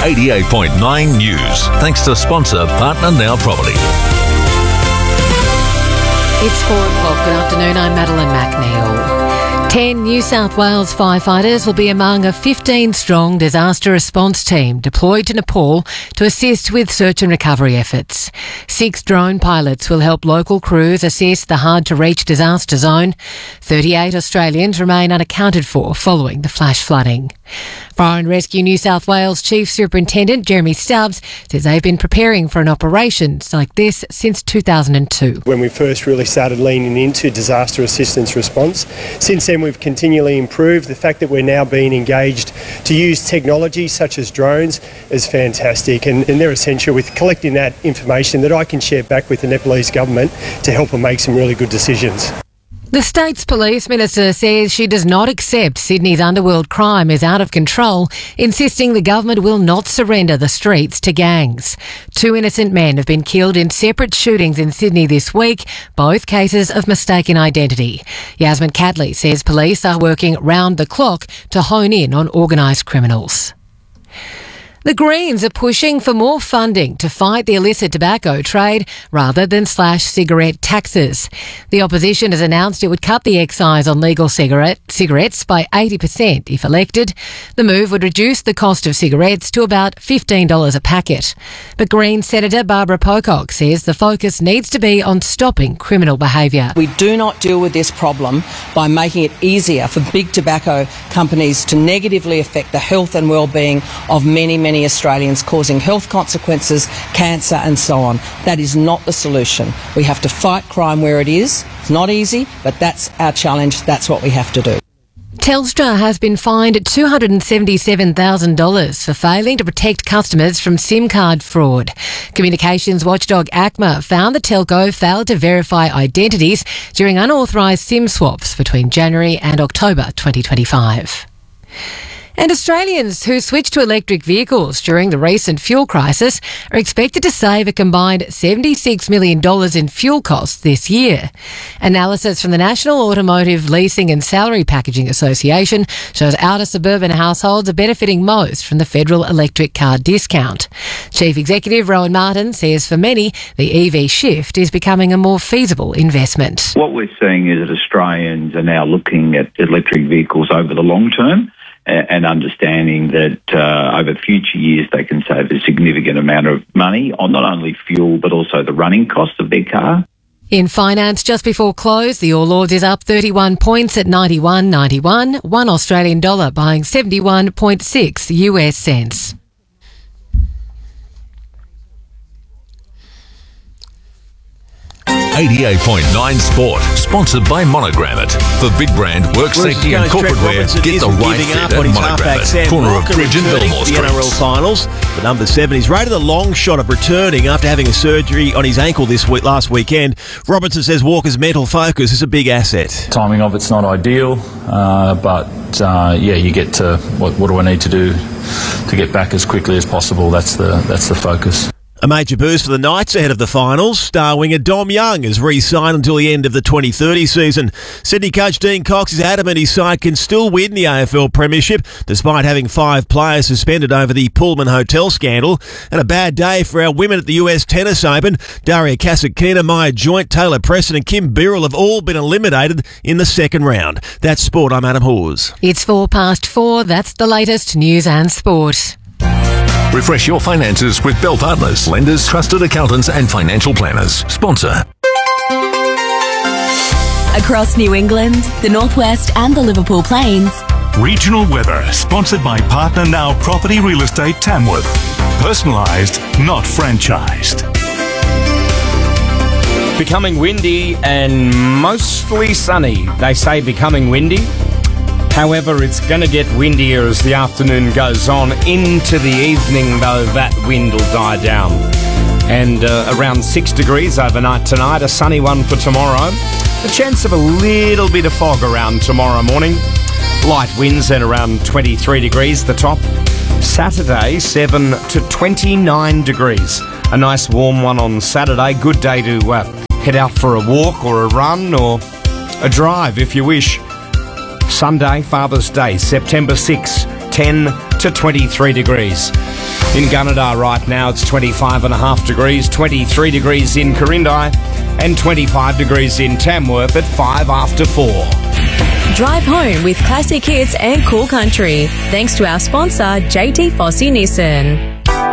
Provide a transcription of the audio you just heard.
88.9 News. Thanks to sponsor Partner Now Property. It's 4 o'clock. Good afternoon. I'm Madeline McNeil. 10 New South Wales firefighters will be among a 15-strong disaster response team deployed to Nepal to assist with search and recovery efforts. 6 drone pilots will help local crews assess the hard-to-reach disaster zone. 38 Australians remain unaccounted for following the flash flooding. Fire and Rescue New South Wales Chief Superintendent Jeremy Stubbs says they've been preparing for an operation like this since 2002. When we first really started leaning into disaster assistance response, since then we've continually improved. The fact that we're now being engaged to use technology such as drones is fantastic, and they're essential with collecting that information that I can share back with the Nepalese government to help them make some really good decisions. The state's police minister says she does not accept Sydney's underworld crime is out of control, insisting the government will not surrender the streets to gangs. 2 innocent men have been killed in separate shootings in Sydney this week, both cases of mistaken identity. Yasmin Catley says police are working round the clock to hone in on organised criminals. The Greens are pushing for more funding to fight the illicit tobacco trade rather than slash cigarette taxes. The opposition has announced it would cut the excise on legal cigarettes by 80% if elected. The move would reduce the cost of cigarettes to about $15 a packet. But Greens Senator Barbara Pocock says the focus needs to be on stopping criminal behaviour. We do not deal with this problem by making it easier for big tobacco companies to negatively affect the health and well-being of many Australians, causing health consequences, cancer and so on. That is not the solution. We have to fight crime where it is. It's not easy, but that's our challenge. That's what we have to do. Telstra has been fined $277,000 for failing to protect customers from SIM card fraud. Communications watchdog ACMA found the telco failed to verify identities during unauthorised SIM swaps between January and October 2025. And Australians who switched to electric vehicles during the recent fuel crisis are expected to save a combined $76 million in fuel costs this year. Analysis from the National Automotive Leasing and Salary Packaging Association shows outer suburban households are benefiting most from the federal electric car discount. Chief Executive Rowan Martin says for many, the EV shift is becoming a more feasible investment. What we're seeing is that Australians are now looking at electric vehicles over the long term, and understanding that over future years they can save a significant amount of money on not only fuel but also the running cost of their car. In finance, just before close, the All Ords is up 31 points at 91.91, $1 Australian dollar buying 71.6 US cents. $88.9 Sport, sponsored by Monogrammet. For big brand, work safety and corporate wear, get the right fit at Monogrammet. Corner of Bridge and Belmore Streets. The NRL Finals. But number 7 is rated a long shot of returning after having a surgery on his ankle last weekend. Robertson says Walker's mental focus is a big asset. Timing of it's not ideal, but you get to what do I need to do to get back as quickly as possible. That's the focus. A major boost for the Knights ahead of the finals. Star winger Dom Young is re-signed until the end of the 2030 season. Sydney coach Dean Cox is adamant his side can still win the AFL Premiership despite having 5 players suspended over the Pullman Hotel scandal. And a bad day for our women at the US Tennis Open. Daria Kasatkina, Maya Joint, Taylor Preston and Kim Birrell have all been eliminated in the second round. That's sport. I'm Adam Hawes. It's 4:04. That's the latest news and sport. Refresh your finances with Bell Partners, lenders, trusted accountants and financial planners. Sponsor. Across New England, the Northwest and the Liverpool Plains. Regional weather, sponsored by Partner Now Property Real Estate Tamworth. Personalised, not franchised. Becoming windy and mostly sunny. They say becoming windy. However, it's going to get windier as the afternoon goes on. Into the evening, though, that wind will die down. And around 6 degrees overnight tonight, a sunny one for tomorrow. The chance of a little bit of fog around tomorrow morning. Light winds at around 23 degrees, the top. Saturday, 7 to 29 degrees. A nice warm one on Saturday. Good day to head out for a walk or a run or a drive if you wish. Sunday, Father's Day, September 6, 10 to 23 degrees. In Gunnedah right now, it's 25.5 degrees, 23 degrees in Corindai, and 25 degrees in Tamworth at 5 after 4. Drive home with classic hits and cool country. Thanks to our sponsor, JT Fossey Nissan.